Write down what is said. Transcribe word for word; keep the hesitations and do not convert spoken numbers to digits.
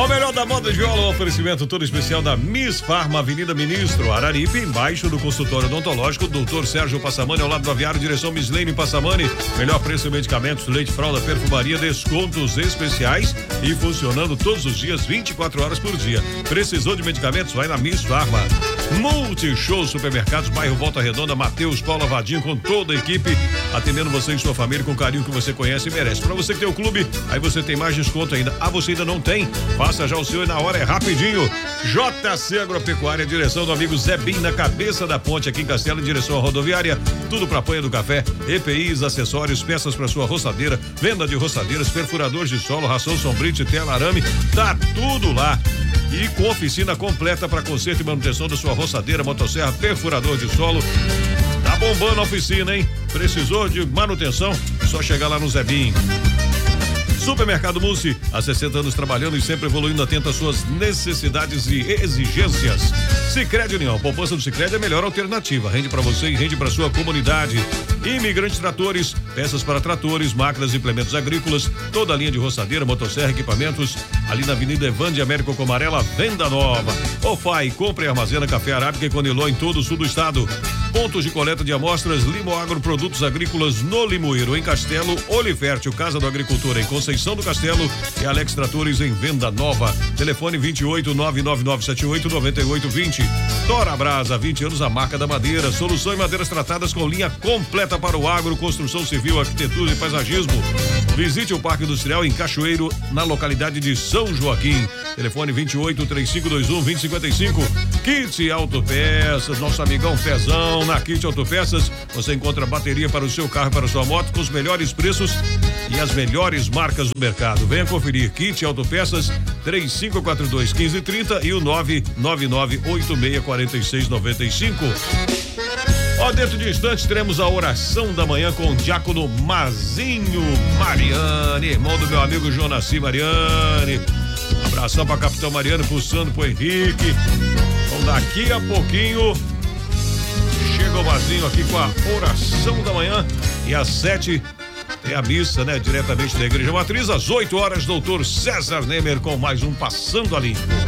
O melhor da moda de viola, um oferecimento todo especial da Miss Farma, Avenida Ministro Araripe, embaixo do consultório odontológico, doutor Sérgio Passamani, ao lado do aviário, direção Mislene Passamani. Melhor preço em medicamentos, leite, fralda, perfumaria, descontos especiais e funcionando todos os dias, vinte e quatro horas por dia. Precisou de medicamentos? Vai na Miss Farma. Multishow Supermercados, bairro Volta Redonda, Matheus, Paula Vadinho, com toda a equipe, atendendo você e sua família com o carinho que você conhece e merece. Para você que tem o clube, aí você tem mais desconto ainda. Ah, você ainda não tem? Faça já o seu e na hora é rapidinho. J C Agropecuária, direção do amigo Zé Bim, na cabeça da ponte aqui em Castelo, em direção à rodoviária. Tudo para apanha do café, E P Is, acessórios, peças para sua roçadeira, venda de roçadeiras, perfuradores de solo, ração sombrite, tela, arame, tá tudo lá. E com oficina completa para conserto e manutenção da sua roçadeira, motosserra, perfurador de solo. Tá bombando a oficina, hein? Precisou de manutenção? Só chegar lá no Zé Bim. Supermercado Mussi, há sessenta anos trabalhando e sempre evoluindo, atento às suas necessidades e exigências. Sicredi União, poupança do Sicredi é a melhor alternativa, rende para você e rende para sua comunidade. Imigrante Tratores, peças para tratores, máquinas e implementos agrícolas, toda a linha de roçadeira, motosserra, equipamentos, ali na Avenida Evande Américo Comarela, venda nova. Ofai, compra e armazena café arábica e coniló em todo o sul do estado. Pontos de coleta de amostras, Limoagro, produtos agrícolas no Limoeiro, em Castelo, Olifértil, Casa do Agricultor em Conceição do Castelo e Alex Tratores em venda nova. Telefone vinte e oito, nove nove nove sete oito, nove oito dois zero. Tora Brasa, vinte anos, a marca da madeira. Solução em madeiras tratadas com linha completa para o agro, construção civil, arquitetura e paisagismo. Visite o Parque Industrial em Cachoeiro, na localidade de São Joaquim. Telefone vinte e oito, três cinco dois um, dois zero cinco cinco. Kit Autopeças, nosso amigão Pezão. Na Kit Autopeças você encontra bateria para o seu carro e para a sua moto com os melhores preços e as melhores marcas do mercado. Venha conferir. Kit Autopeças, três cinco quatro dois, um cinco três zero e o nove nove nove oito seis quatro seis nove cinco. Ó, dentro de instantes teremos a oração da manhã com o diácono Mazinho Mariane, irmão do meu amigo Jonaci Mariane. Abração pra Capitão Mariano, pro Sandro, pro Henrique. Então daqui a pouquinho chega o Mazinho aqui com a oração da manhã e às sete tem a missa, né? Diretamente da Igreja Matriz. Às oito horas, doutor César Nemer com mais um Passando a Limpo.